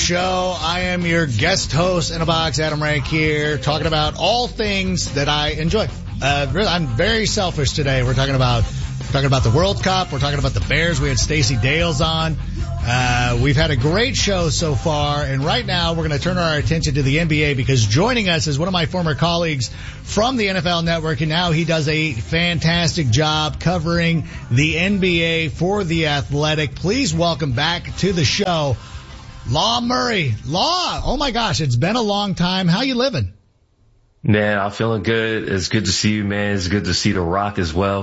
show. I am your guest host in a box, Adam Rank here, talking about all things that I enjoy. Really, I'm very selfish today. We're talking about the World Cup. We're talking about the Bears. We had Stacey Dales on. We've had a great show so far, and right now we're going to turn our attention to the NBA because joining us is one of my former colleagues from the NFL Network, and now he does a fantastic job covering the NBA for The Athletic. Please welcome back to the show, Law Murray. Law, oh my gosh, it's been a long time. How you living? Man, I'm feeling good. It's good to see you, man. It's good to see The Rock as well.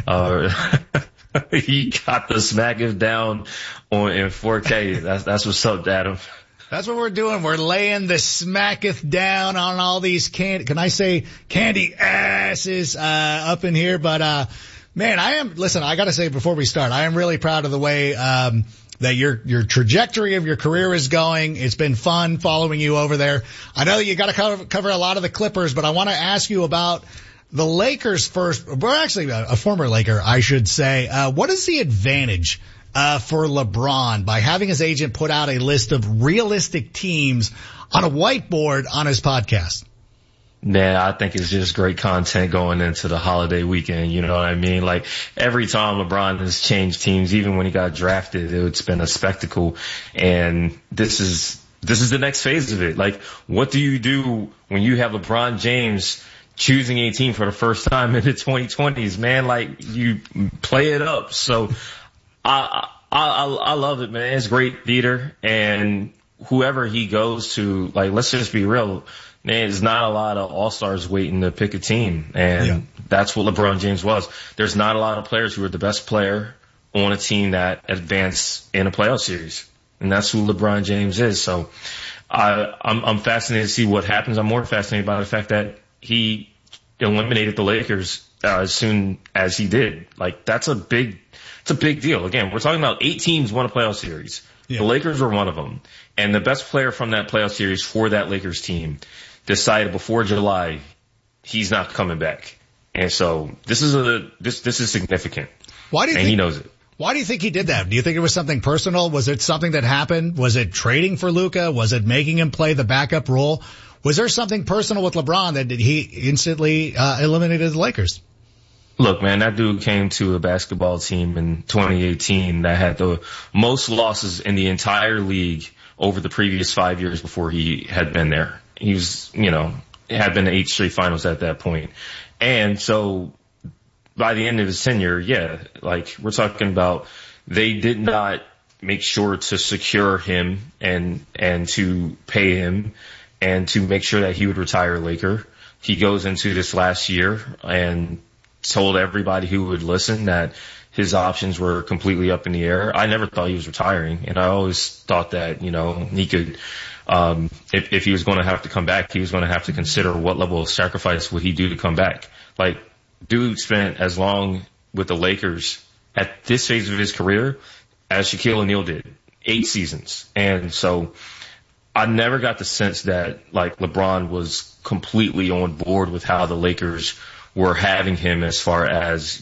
He got the smackers down in 4K. That's what's up, Adam. That's what we're doing. We're laying the smacketh down on all these candy asses up in here. But man, listen, I got to say before we start, I am really proud of the way that your trajectory of your career is going. It's been fun following you over there. I know you got to cover a lot of the Clippers, but I want to ask you about the Lakers first. We're actually a former Laker, I should say. What is the advantage for LeBron by having his agent put out a list of realistic teams on a whiteboard on his podcast? Man, I think it's just great content going into the holiday weekend. You know what I mean? Like every time LeBron has changed teams, even when he got drafted, it's been a spectacle. And this is the next phase of it. Like, what do you do when you have LeBron James choosing a team for the first time in the 2020s, man? Like, you play it up. So I love it, man. It's great theater, and whoever he goes to, like, let's just be real, man, there's not a lot of all-stars waiting to pick a team, and that's what LeBron James was. There's not a lot of players who are the best player on a team that advance in a playoff series, and that's who LeBron James is. So I'm fascinated to see what happens. I'm more fascinated by the fact that he eliminated the Lakers as soon as he did. Like, it's a big deal. Again, we're talking about 8 teams won a playoff series. Yeah. The Lakers were one of them. And the best player from that playoff series for that Lakers team decided before July he's not coming back. And so this is significant. He knows it. Why do you think he did that? Do you think it was something personal? Was it something that happened? Was it trading for Luka? Was it making him play the backup role? Was there something personal with LeBron that he instantly eliminated the Lakers? Look, man, that dude came to a basketball team in 2018 that had the most losses in the entire league over the previous 5 years before he had been there. He was, had been to 8 straight finals at that point. And so by the end of his tenure, we're talking about they did not make sure to secure him and to pay him and to make sure that he would retire a Laker. He goes into this last year and told everybody who would listen that his options were completely up in the air. I never thought he was retiring, and I always thought that, he could, if he was going to have to come back, he was going to have to consider what level of sacrifice would he do to come back. Like, dude spent as long with the Lakers at this phase of his career as Shaquille O'Neal did, 8 seasons. And so I never got the sense that, like, LeBron was completely on board with how the Lakers were having him as far as,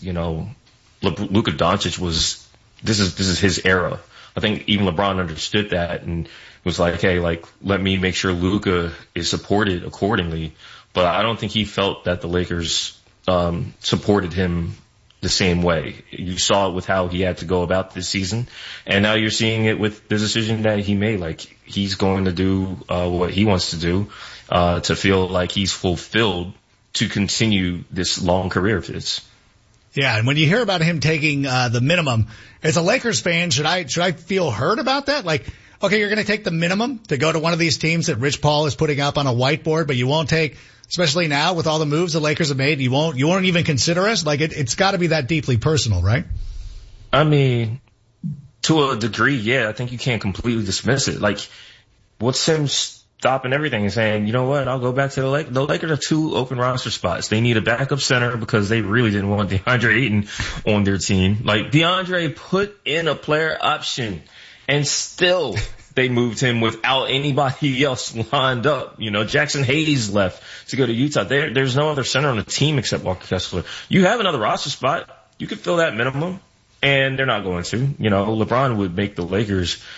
Luka Doncic was, this is his era. I think even LeBron understood that and was like, hey, like, let me make sure Luka is supported accordingly. But I don't think he felt that the Lakers supported him the same way. You saw it with how he had to go about this season, and now you're seeing it with the decision that he made. Like, he's going to do what he wants to do to feel like he's fulfilled to continue this long career of his. Yeah, and when you hear about him taking the minimum, as a Lakers fan, should I feel hurt about that? Like, okay, you're going to take the minimum to go to one of these teams that Rich Paul is putting up on a whiteboard, but you won't take, especially now with all the moves the Lakers have made, you won't even consider us? Like, it's got to be that deeply personal, right? I mean, to a degree, yeah. I think you can't completely dismiss it. Like, what's him stopping everything and saying, you know what, I'll go back to the Lakers. The Lakers are 2 open roster spots. They need a backup center because they really didn't want DeAndre Ayton on their team. Like, DeAndre put in a player option and still they moved him without anybody else lined up. Jackson Hayes left to go to Utah. There's no other center on the team except Walker Kessler. You have another roster spot. You could fill that minimum, and they're not going to. LeBron would make the Lakers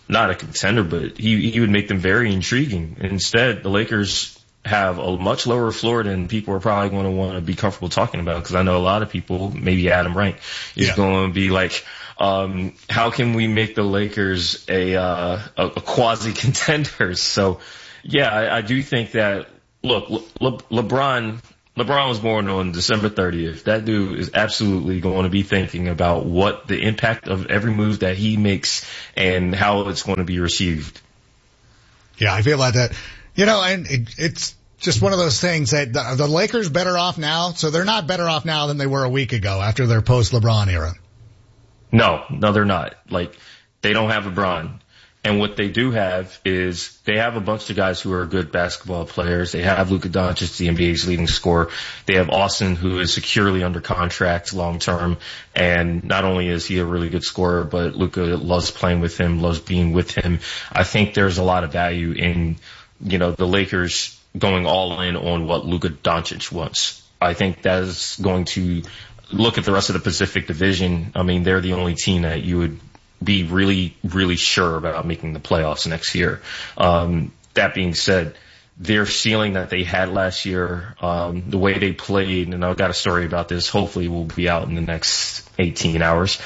not a contender, but he would make them very intriguing. Instead, the Lakers have a much lower floor than people are probably going to want to be comfortable talking about, because I know a lot of people, maybe Adam Rank, is going to be like, how can we make the Lakers a quasi contender? So, yeah, I do think that, look, LeBron was born on December 30th. That dude is absolutely going to be thinking about what the impact of every move that he makes and how it's going to be received. Yeah, I feel like that. And it's just one of those things that the Lakers better off now. So they're not better off now than they were a week ago after their post-LeBron era. No, they're not. Like, they don't have LeBron. And what they do have is they have a bunch of guys who are good basketball players. They have Luka Doncic, the NBA's leading scorer. They have Austin, who is securely under contract long term. And not only is he a really good scorer, but Luka loves playing with him, loves being with him. I think there's a lot of value in, the Lakers going all in on what Luka Doncic wants. I think that is going to look at the rest of the Pacific Division. I mean, they're the only team that you would be really, really sure about making the playoffs next year. That being said, their ceiling that they had last year, the way they played, and I've got a story about this, hopefully will be out in the next 18 hours.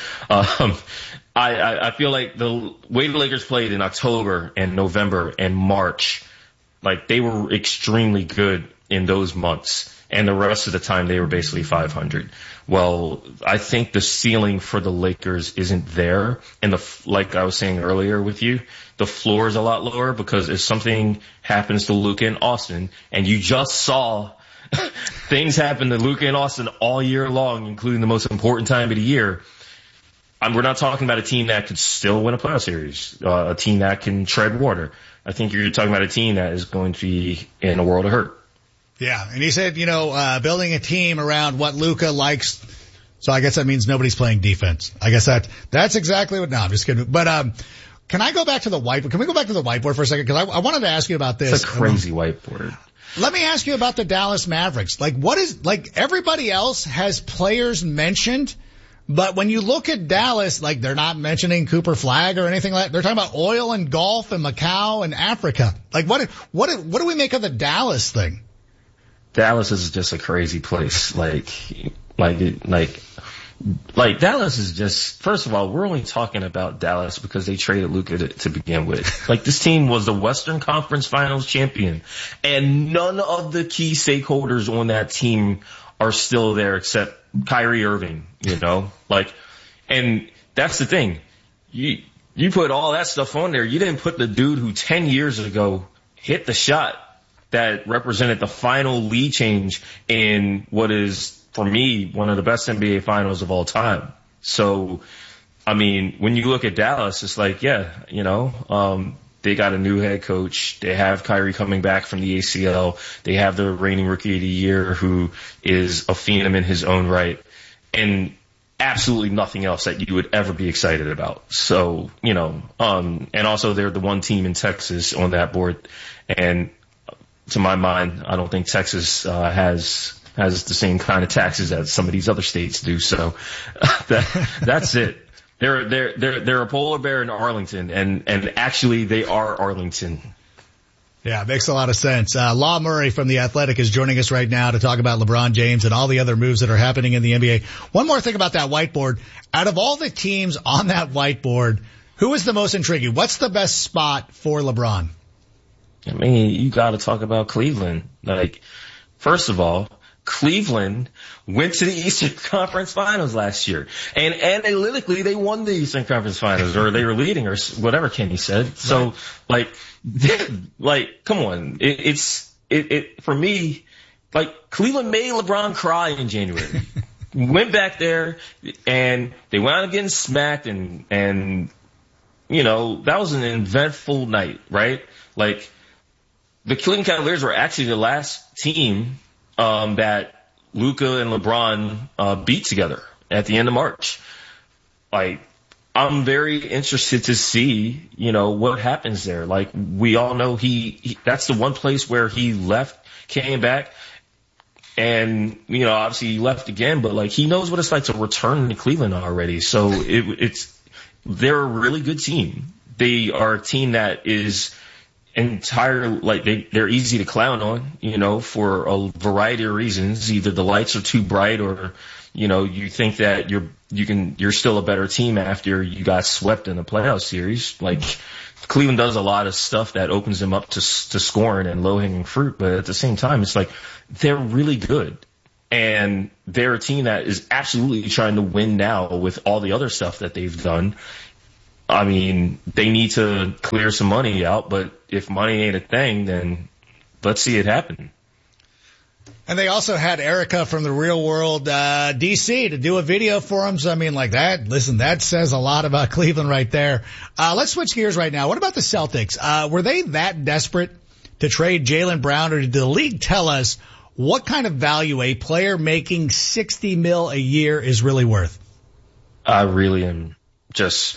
I feel like the way the Lakers played in October and November and March, like, they were extremely good in those months. And the rest of the time they were basically 500. Well, I think the ceiling for the Lakers isn't there. And like I was saying earlier with you, the floor is a lot lower, because if something happens to Luka and Austin, and you just saw things happen to Luka and Austin all year long, including the most important time of the year, we're not talking about a team that could still win a playoff series, a team that can tread water. I think you're talking about a team that is going to be in a world of hurt. Yeah, and he said, building a team around what Luka likes. So I guess that means nobody's playing defense. I guess that's exactly what. No, I'm just kidding. But can I go back to the whiteboard? Can we go back to the whiteboard for a second? Because I wanted to ask you about this. It's a crazy whiteboard. Let me ask you about the Dallas Mavericks. Everybody else has players mentioned, but when you look at Dallas, they're not mentioning Cooper Flagg or anything like that. They're talking about oil and golf and Macau and Africa. What do we make of the Dallas thing? Dallas is just a crazy place. Dallas is just, first of all, we're only talking about Dallas because they traded Luka to begin with. This team was the Western Conference Finals champion, and none of the key stakeholders on that team are still there except Kyrie Irving, and that's the thing. You put all that stuff on there. You didn't put the dude who 10 years ago hit the shot that represented the final lead change in what is, for me, one of the best NBA finals of all time. So, I mean, when you look at Dallas, it's they got a new head coach. They have Kyrie coming back from the ACL. They have the reigning rookie of the year, who is a phenom in his own right, and absolutely nothing else that you would ever be excited about. So, and also they're the one team in Texas on that board. And to my mind, I don't think Texas has the same kind of taxes that some of these other states do. So that's it. They're a polar bear in Arlington, and actually they are Arlington. Yeah, it makes a lot of sense. Law Murray from The Athletic is joining us right now to talk about LeBron James and all the other moves that are happening in the NBA. One more thing about that whiteboard. Out of all the teams on that whiteboard, who is the most intriguing? What's the best spot for LeBron? I mean, you got to talk about Cleveland. First of all, Cleveland went to the Eastern Conference Finals last year, and analytically they won the Eastern Conference Finals, or they were leading, or whatever Kenny said. So, come on, it for me, Cleveland made LeBron cry in January. Went back there, and they wound up getting smacked, and that was an eventful night, right? The Cleveland Cavaliers were actually the last team that Luka and LeBron beat together at the end of March. I'm very interested to see, what happens there. We all know he that's the one place where he left, came back, and, obviously he left again, but he knows what it's like to return to Cleveland already. So they're a really good team. they are a team that is they're easy to clown on, for a variety of reasons. Either the lights are too bright or, you think that you're still a better team after you got swept in the playoff series. Like, Cleveland does a lot of stuff that opens them up to scoring and low-hanging fruit, but at the same time, it's like they're really good. And they're a team that is absolutely trying to win now with all the other stuff that they've done. I mean, they need to clear some money out, but if money ain't a thing, then let's see it happen. And they also had Erica from the Real World DC to do a video for them. So, I mean, like that, listen, that says a lot about Cleveland right there. Let's switch gears right now. What about the Celtics? Were they that desperate to trade Jaylen Brown, or did the league tell us what kind of value a player making $60 million a year is really worth? I really am just...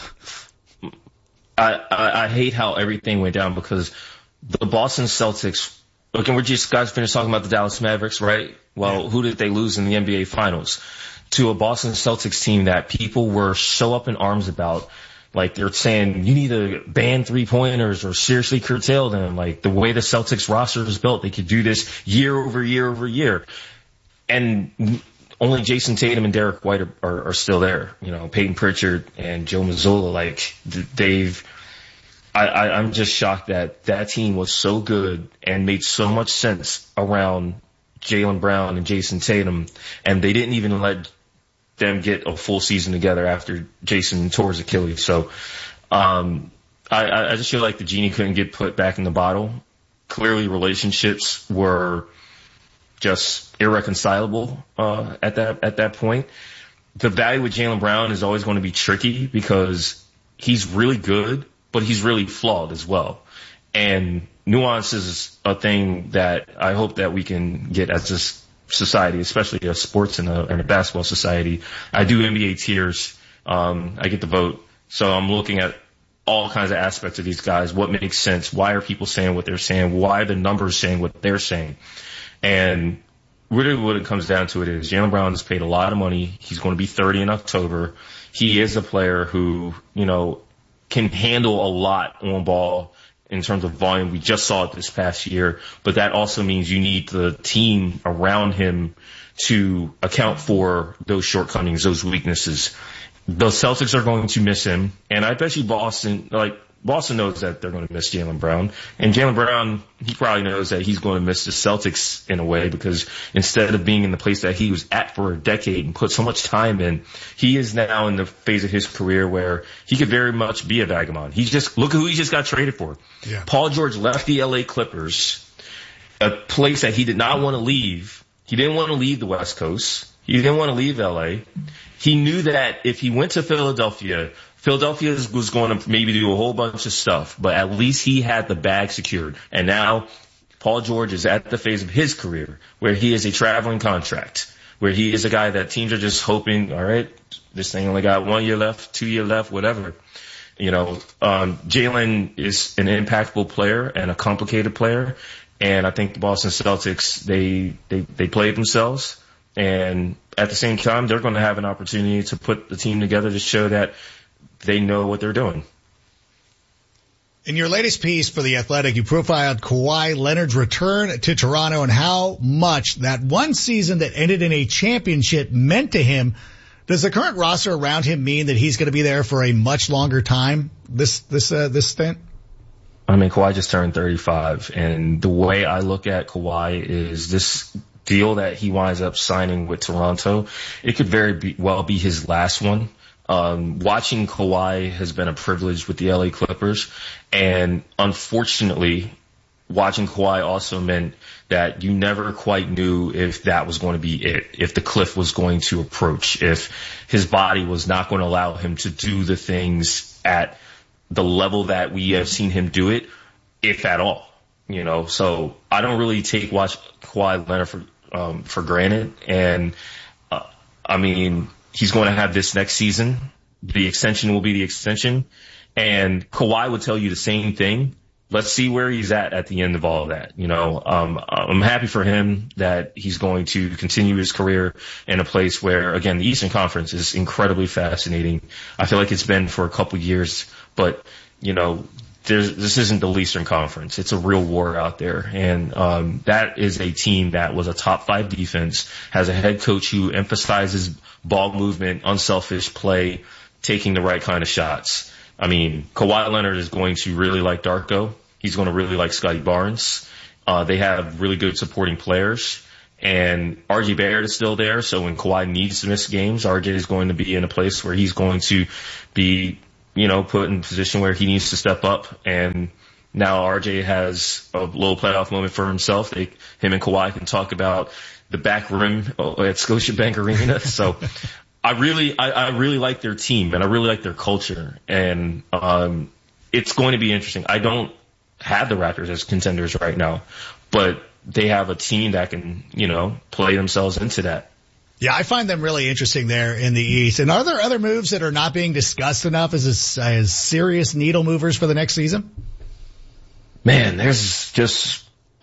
I hate how everything went down, because the Boston Celtics, look, and we're just guys finished talking about the Dallas Mavericks, right? Well, Who did they lose in the NBA Finals? To a Boston Celtics team that people were so up in arms about. Like, they're saying you need to ban 3-pointers or seriously curtail them. Like, the way the Celtics roster is built, they could do this year over year over year. And only Jason Tatum and Derek White are still there. Peyton Pritchard and Joe Mazzulla, like, I'm just shocked that team was so good and made so much sense around Jaylen Brown and Jason Tatum, and they didn't even let them get a full season together after Jason tore his Achilles. So, I just feel like the genie couldn't get put back in the bottle. Clearly relationships were just irreconcilable at that point. The value with Jaylen Brown is always going to be tricky because he's really good, but he's really flawed as well. And nuance is a thing that I hope that we can get as a society, especially a sports and a basketball society. I do NBA tiers. I get the vote. So I'm looking at all kinds of aspects of these guys. What makes sense? Why are people saying what they're saying? Why are the numbers saying what they're saying? And really what it comes down to it is Jaylen Brown has paid a lot of money. He's going to be 30 in October. He is a player who, can handle a lot on ball in terms of volume. We just saw it this past year, but that also means you need the team around him to account for those shortcomings, those weaknesses. The Celtics are going to miss him, and I bet you Boston knows that they're going to miss Jaylen Brown. And Jaylen Brown, he probably knows that he's going to miss the Celtics in a way, because instead of being in the place that he was at for a decade and put so much time in, he is now in the phase of his career where he could very much be a vagabond. Look at who he just got traded for. Yeah. Paul George left the LA Clippers, a place that he did not want to leave. He didn't want to leave the West Coast. He didn't want to leave LA. He knew that if he went to Philadelphia was going to maybe do a whole bunch of stuff, but at least he had the bag secured. And now Paul George is at the phase of his career where he is a traveling contract, where he is a guy that teams are just hoping, all right, this thing only got 1 year left, 2 year left, whatever. Jaylen is an impactful player and a complicated player. And I think the Boston Celtics, they played themselves. And at the same time, they're going to have an opportunity to put the team together to show that they know what they're doing. In your latest piece for The Athletic, you profiled Kawhi Leonard's return to Toronto and how much that one season that ended in a championship meant to him. Does the current roster around him mean that he's going to be there for a much longer time, this stint? I mean, Kawhi just turned 35, and the way I look at Kawhi is this deal that he winds up signing with Toronto, it could very well be his last one. Watching Kawhi has been a privilege with the LA Clippers, and unfortunately, watching Kawhi also meant that you never quite knew if that was going to be it, if the cliff was going to approach, if his body was not going to allow him to do the things at the level that we have seen him do it, if at all. So I don't really take Kawhi Leonard for granted, and I mean, he's going to have this next season. The extension will be the extension. And Kawhi would tell you the same thing. Let's see where he's at the end of all of that. I'm happy for him that he's going to continue his career in a place where, again, the Eastern Conference is incredibly fascinating. I feel like it's been for a couple years, but this isn't the Eastern Conference. It's a real war out there. And that is a team that was a top 5 defense, has a head coach who emphasizes ball movement, unselfish play, taking the right kind of shots. I mean, Kawhi Leonard is going to really like Darko. He's going to really like Scotty Barnes. They have really good supporting players. And RJ Barrett is still there. So when Kawhi needs to miss games, RJ is going to be in a place where he's going to be put in a position where he needs to step up. And now RJ has a little playoff moment for himself. Him and Kawhi can talk about the back rim at Scotiabank Arena. So I really like their team, and I really like their culture. And it's going to be interesting. I don't have the Raptors as contenders right now, but they have a team that can, play themselves into that. Yeah, I find them really interesting there in the East. And are there other moves that are not being discussed enough as serious needle movers for the next season? Man, there's just